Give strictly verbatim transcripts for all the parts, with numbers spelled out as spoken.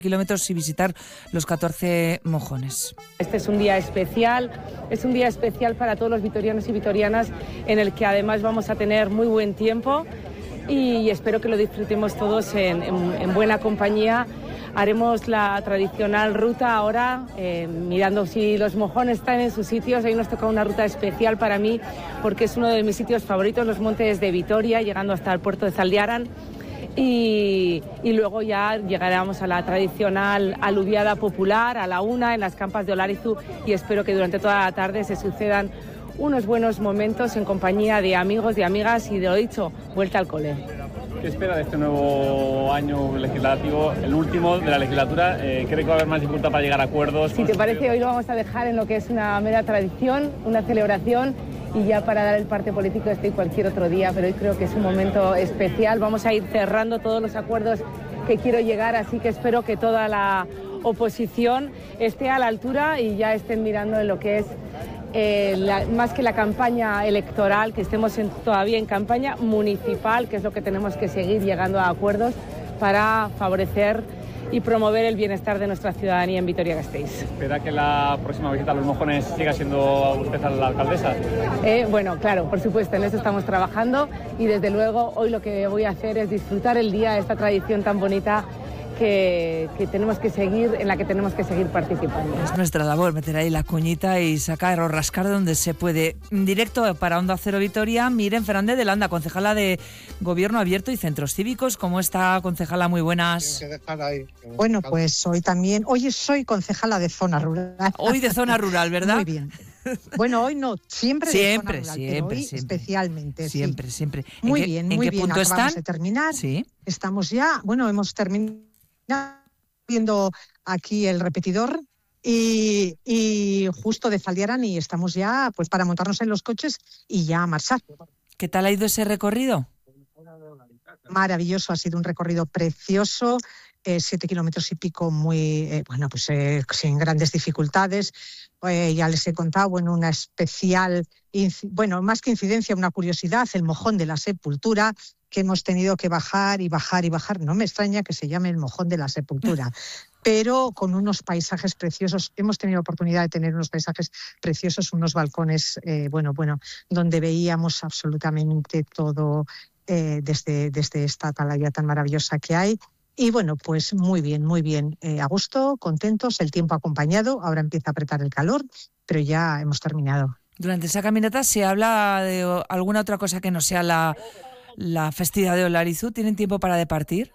kilómetros y visitar los catorce mojones. Este es un día especial, es un día especial para todos los vitorianos y vitorianas, en el que además vamos a tener muy buen tiempo y espero que lo disfrutemos todos en, en, en buena compañía. Haremos la tradicional ruta ahora, eh, mirando si los mojones están en sus sitios. Hoy nos toca una ruta especial para mí porque es uno de mis sitios favoritos, los montes de Vitoria, llegando hasta el puerto de Zaldiaran. Y, y luego ya llegaremos a la tradicional aluviada popular a la una en las campas de Olarizu, y espero que durante toda la tarde se sucedan unos buenos momentos en compañía de amigos, de amigas y, de lo dicho, vuelta al cole. ¿Qué espera de este nuevo año legislativo, el último de la legislatura? Eh, ¿Cree que va a haber más dificultad para llegar a acuerdos? Si te parece, hoy lo vamos a dejar en lo que es una mera tradición, una celebración, y ya para dar el parte político estoy cualquier otro día, pero hoy creo que es un momento especial. Vamos a ir cerrando todos los acuerdos que quiero llegar, así que espero que toda la oposición esté a la altura y ya estén mirando en lo que es eh, la, más que la campaña electoral, que estemos en, todavía en campaña municipal, que es lo que tenemos que seguir llegando a acuerdos para favorecer y promover el bienestar de nuestra ciudadanía en Vitoria-Gasteiz. ¿Espera que la próxima visita a los mojones siga siendo usted la alcaldesa? Eh, bueno, claro, por supuesto, en eso estamos trabajando y desde luego hoy lo que voy a hacer es disfrutar el día, esta tradición tan bonita que, que tenemos que seguir, en la que tenemos que seguir participando. Es nuestra labor meter ahí la cuñita y sacar o rascar donde se puede. Directo para Onda Cero Vitoria, Miren Fernández de Landa, concejala de Gobierno Abierto y Centros Cívicos. ¿Cómo está, concejala? Muy buenas. Bueno, pues hoy también, hoy soy concejala de zona rural. Hoy de zona rural, ¿verdad? Muy bien. Bueno, hoy no, siempre, siempre de zona rural, siempre, pero hoy siempre, especialmente. Siempre, sí. siempre. Muy qué, bien, muy ¿en qué bien. punto Acabamos están? de terminar. Sí. Estamos ya, bueno, hemos terminado viendo aquí el repetidor y, y justo de Zaldiaran, y estamos ya pues para montarnos en los coches y ya marchar. ¿Qué tal ha ido ese recorrido? Maravilloso, ha sido un recorrido precioso, eh, siete kilómetros y pico, muy, eh, bueno, pues eh, sin grandes dificultades. Eh, ya les he contado, bueno, una especial, inc- bueno, más que incidencia, una curiosidad, el mojón de la Sepultura, que hemos tenido que bajar y bajar y bajar. No me extraña que se llame el mojón de la Sepultura, pero con unos paisajes preciosos. Hemos tenido oportunidad de tener unos paisajes preciosos, unos balcones, eh, bueno, bueno, donde veíamos absolutamente todo eh, desde, desde esta atalaya tan maravillosa que hay. Y bueno, pues muy bien, muy bien, eh, a gusto, contentos, el tiempo acompañado, ahora empieza a apretar el calor, pero ya hemos terminado. Durante esa caminata se habla de alguna otra cosa que no sea la... la festividad de Olarizu. ¿Tienen tiempo para departir?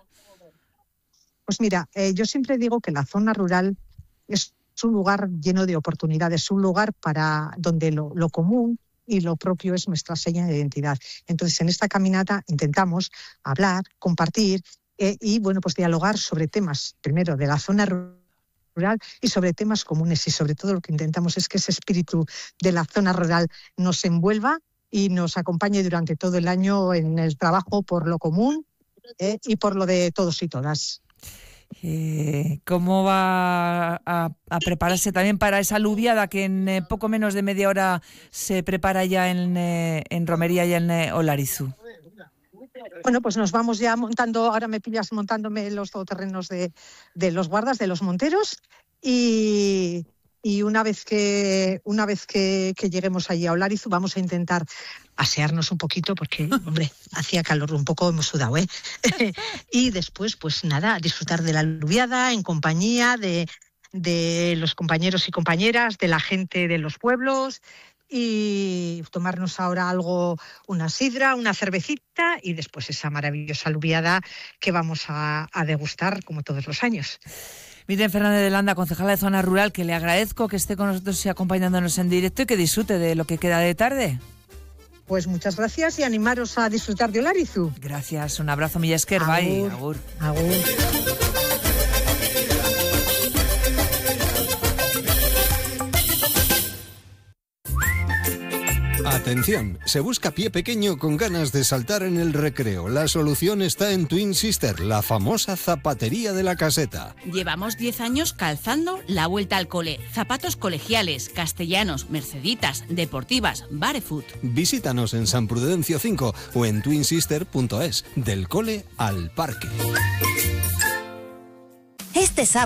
Pues mira, eh, yo siempre digo que la zona rural es un lugar lleno de oportunidades, un lugar para donde lo, lo común y lo propio es nuestra seña de identidad. Entonces, en esta caminata intentamos hablar, compartir eh, y, bueno, pues dialogar sobre temas, primero, de la zona rural y sobre temas comunes, y sobre todo lo que intentamos es que ese espíritu de la zona rural nos envuelva y nos acompañe durante todo el año en el trabajo por lo común eh, y por lo de todos y todas. Eh, ¿Cómo va a, a prepararse también para esa aluviada que en eh, poco menos de media hora se prepara ya en, eh, en Romería y en eh, Olarizu? Bueno, pues nos vamos ya montando, ahora me pillas montándome los todoterrenos de, de los guardas, de los monteros, y... Y una vez que una vez que, que lleguemos allí a Olarizu, vamos a intentar asearnos un poquito porque, hombre, hacía calor, un poco hemos sudado, ¿eh? Y después, pues nada, disfrutar de la aluviada en compañía de, de los compañeros y compañeras, de la gente de los pueblos, y tomarnos ahora algo, una sidra, una cervecita, y después esa maravillosa aluviada que vamos a, a degustar como todos los años. Miren Fernández de Landa, concejala de Zona Rural, que le agradezco que esté con nosotros y acompañándonos en directo y que disfrute de lo que queda de tarde. Pues muchas gracias y animaros a disfrutar de Olarizu. Gracias, un abrazo, mila esker, bye. Agur. Agur. Atención, se busca pie pequeño con ganas de saltar en el recreo. La solución está en Twin Sister, la famosa zapatería de la caseta. Llevamos diez años calzando la vuelta al cole. Zapatos colegiales, castellanos, merceditas, deportivas, barefoot. Visítanos en San Prudencio cinco o en twin sister punto es. Del cole al parque. Este sábado